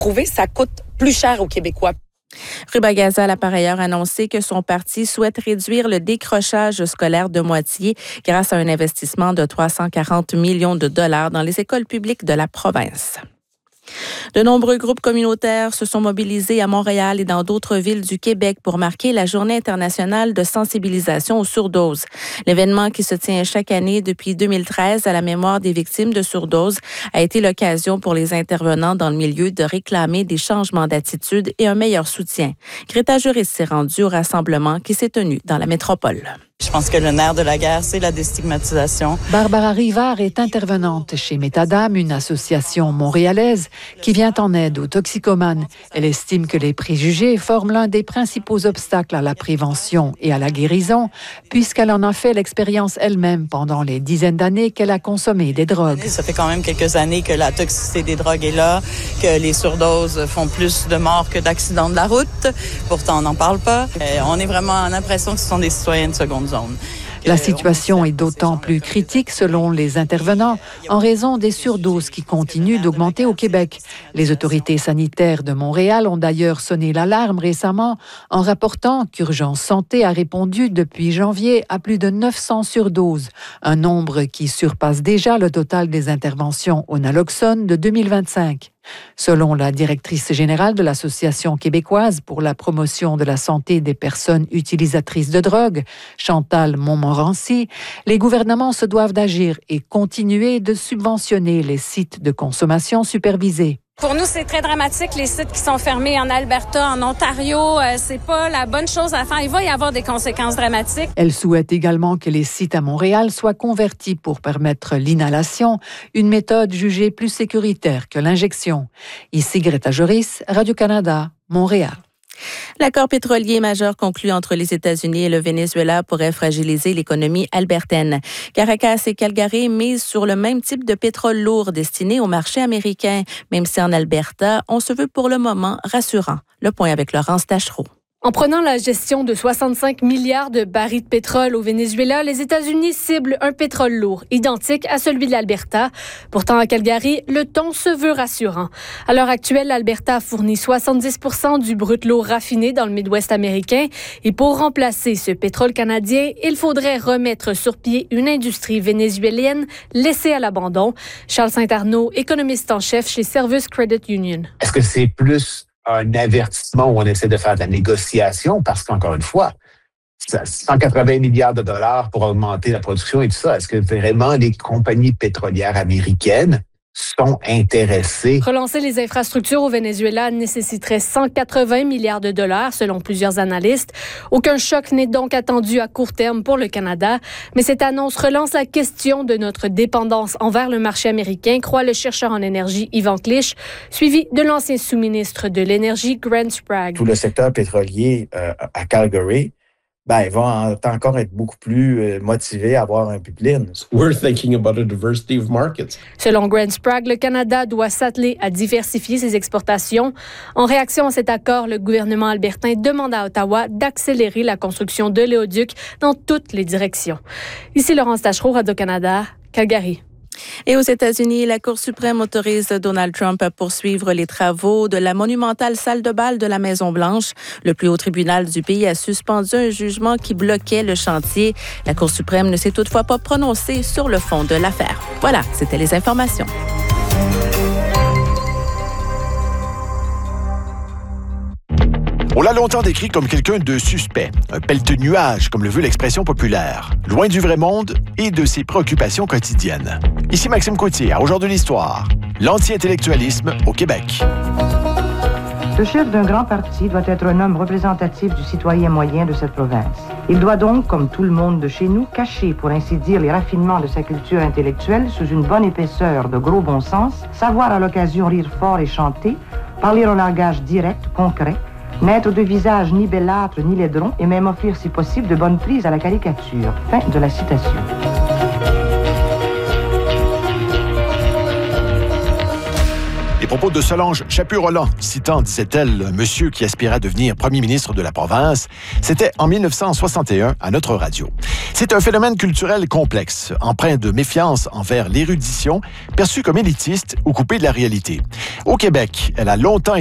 Prouver, ça coûte plus cher aux Québécois. Ruba Gazal a par ailleurs annoncé que son parti souhaite réduire le décrochage scolaire de moitié grâce à un investissement de 340 millions de dollars dans les écoles publiques de la province. De nombreux groupes communautaires se sont mobilisés à Montréal et dans d'autres villes du Québec pour marquer la Journée internationale de sensibilisation aux surdoses. L'événement qui se tient chaque année depuis 2013 à la mémoire des victimes de surdose a été l'occasion pour les intervenants dans le milieu de réclamer des changements d'attitude et un meilleur soutien. Greta Juris s'est rendue au rassemblement qui s'est tenu dans la métropole. Je pense que le nerf de la guerre, c'est la déstigmatisation. Barbara Rivard est intervenante chez Métadame, une association montréalaise qui vient en aide aux toxicomanes. Elle estime que les préjugés forment l'un des principaux obstacles à la prévention et à la guérison, puisqu'elle en a fait l'expérience elle-même pendant les dizaines d'années qu'elle a consommé des drogues. Ça fait quand même quelques années que la toxicité des drogues est là, que les surdoses font plus de morts que d'accidents de la route. Pourtant, on n'en parle pas. On est vraiment en impression que ce sont des citoyens de seconde zone. La situation est d'autant plus critique selon les intervenants en raison des surdoses qui continuent d'augmenter au Québec. Les autorités sanitaires de Montréal ont d'ailleurs sonné l'alarme récemment en rapportant qu'Urgence Santé a répondu depuis janvier à plus de 900 surdoses, un nombre qui surpasse déjà le total des interventions au naloxone de 2025. Selon la directrice générale de l'Association québécoise pour la promotion de la santé des personnes utilisatrices de drogue, Chantal Montmorency, les gouvernements se doivent d'agir et continuer de subventionner les sites de consommation supervisés. Pour nous, c'est très dramatique, les sites qui sont fermés en Alberta, en Ontario. C'est pas la bonne chose à faire. Il va y avoir des conséquences dramatiques. Elle souhaite également que les sites à Montréal soient convertis pour permettre l'inhalation, une méthode jugée plus sécuritaire que l'injection. Ici Greta Joris, Radio-Canada, Montréal. L'accord pétrolier majeur conclu entre les États-Unis et le Venezuela pourrait fragiliser l'économie albertaine. Caracas et Calgary misent sur le même type de pétrole lourd destiné au marché américain, même si en Alberta, on se veut pour le moment rassurant. Le point avec Laurence Tachereau. En prenant la gestion de 65 milliards de barils de pétrole au Venezuela, les États-Unis ciblent un pétrole lourd, identique à celui de l'Alberta. Pourtant, à Calgary, le ton se veut rassurant. À l'heure actuelle, l'Alberta fournit 70% du brut lourd raffiné dans le Midwest américain. Et pour remplacer ce pétrole canadien, il faudrait remettre sur pied une industrie vénézuélienne laissée à l'abandon. Charles Saint-Arnaud, économiste en chef chez Service Credit Union. Est-ce que c'est plus un avertissement où on essaie de faire de la négociation parce qu'encore une fois, 180 milliards de dollars pour augmenter la production et tout ça, est-ce que vraiment les compagnies pétrolières américaines sont intéressées? Relancer les infrastructures au Venezuela nécessiterait 180 milliards de dollars selon plusieurs analystes. Aucun choc n'est donc attendu à court terme pour le Canada, mais cette annonce relance la question de notre dépendance envers le marché américain, croit le chercheur en énergie Yvan Clich, suivi de l'ancien sous-ministre de l'Énergie Grant Sprague. Tout le secteur pétrolier à Calgary, il va encore être beaucoup plus motivé à avoir un pipeline. We're thinking about a diversity of markets. Selon Grant Sprague, le Canada doit s'atteler à diversifier ses exportations. En réaction à cet accord, le gouvernement albertain demande à Ottawa d'accélérer la construction de l'éoduc dans toutes les directions. Ici Laurence Tachereau, Radio-Canada, Calgary. Et aux États-Unis, la Cour suprême autorise Donald Trump à poursuivre les travaux de la monumentale salle de bal de la Maison-Blanche. Le plus haut tribunal du pays a suspendu un jugement qui bloquait le chantier. La Cour suprême ne s'est toutefois pas prononcée sur le fond de l'affaire. Voilà, c'était les informations. On l'a longtemps décrit comme quelqu'un de suspect, un pèlte-nuage, comme le veut l'expression populaire, loin du vrai monde et de ses préoccupations quotidiennes. Ici Maxime Coutier, à Aujourd'hui l'Histoire, l'anti-intellectualisme au Québec. Le chef d'un grand parti doit être un homme représentatif du citoyen moyen de cette province. Il doit donc, comme tout le monde de chez nous, cacher, pour ainsi dire, les raffinements de sa culture intellectuelle sous une bonne épaisseur de gros bon sens, savoir à l'occasion rire fort et chanter, parler un langage direct, concret, n'être de visage ni bellâtre ni laidron et même offrir si possible de bonnes prises à la caricature. Fin de la citation. propos de Solange Chaput-Roland, citant, disait-elle, un monsieur qui aspirait à devenir premier ministre de la province. C'était en 1961 à notre radio. C'est un phénomène culturel complexe, empreint de méfiance envers l'érudition, perçu comme élitiste ou coupé de la réalité. Au Québec, elle a longtemps